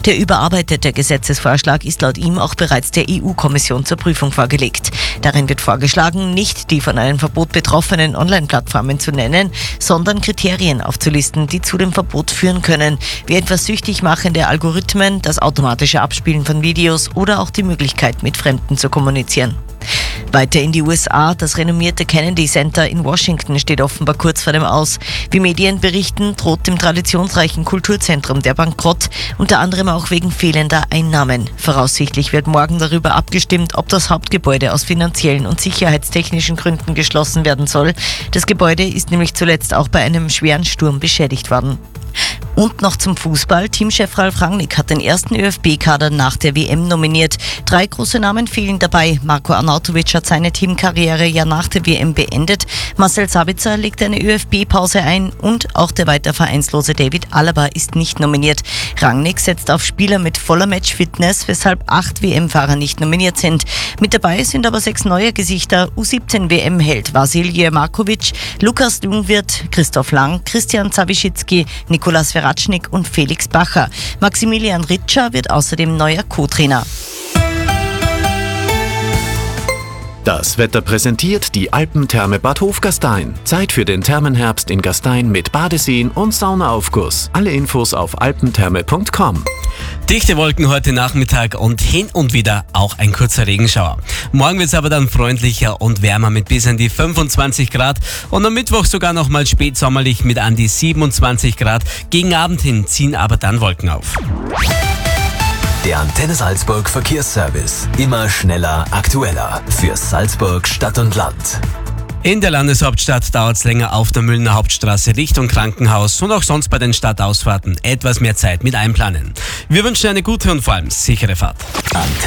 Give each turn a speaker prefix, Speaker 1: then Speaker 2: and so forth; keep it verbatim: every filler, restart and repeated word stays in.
Speaker 1: Der überarbeitete Gesetzesvorschlag ist laut ihm auch bereits der E U-Kommission zur Prüfung vorgelegt. Darin wird vorgeschlagen, nicht die von einem Verbot betroffenen Online-Plattformen zu nennen, sondern Kriterien aufzulisten, die zu dem Verbot führen können, wie etwa süchtig machende Algorithmen, das automatische Abspielen von Videos oder auch die Möglichkeit, mit Fremden zu kommunizieren. Weiter in die U S A. Das renommierte Kennedy Center in Washington steht offenbar kurz vor dem Aus. Wie Medien berichten, droht dem traditionsreichen Kulturzentrum der Bankrott, unter anderem auch wegen fehlender Einnahmen. Voraussichtlich wird morgen darüber abgestimmt, ob das Hauptgebäude aus finanziellen und sicherheitstechnischen Gründen geschlossen werden soll. Das Gebäude ist nämlich zuletzt auch bei einem schweren Sturm beschädigt worden. Und noch zum Fußball. Teamchef Ralf Rangnick hat den ersten ÖFB-Kader nach der W M nominiert. Drei große Namen fehlen dabei. Marko Arnautovic hat seine Teamkarriere ja nach der W M beendet. Marcel Sabitzer legt eine ÖFB-Pause ein und auch der weiter vereinslose David Alaba ist nicht nominiert. Rangnick setzt auf Spieler mit voller Matchfitness, weshalb acht W M-Fahrer nicht nominiert sind. Mit dabei sind aber sechs neue Gesichter. U siebzehn W M-Held Vasilije Markovic, Lukas Jungwirth, Christoph Lang, Christian Zawischitzki, Nikolas Verratschnik und Felix Bacher. Maximilian Ritscher wird außerdem neuer Co-Trainer.
Speaker 2: Das Wetter präsentiert die Alpentherme Bad Hofgastein. Zeit für den Thermenherbst in Gastein mit Badeseen und Saunaaufguss. Alle Infos auf alpentherme punkt com.
Speaker 3: Dichte Wolken heute Nachmittag und hin und wieder auch ein kurzer Regenschauer. Morgen wird es aber dann freundlicher und wärmer mit bis an die fünfundzwanzig Grad und am Mittwoch sogar noch mal spätsommerlich mit an die siebenundzwanzig Grad. Gegen Abend hin ziehen aber dann Wolken auf.
Speaker 4: Der Antenne Salzburg Verkehrsservice. Immer schneller, aktueller. Für Salzburg Stadt und Land.
Speaker 3: In der Landeshauptstadt dauert es länger auf der Müllner Hauptstraße Richtung Krankenhaus und auch sonst bei den Stadtausfahrten etwas mehr Zeit mit einplanen. Wir wünschen eine gute und vor allem sichere Fahrt.
Speaker 4: Antenne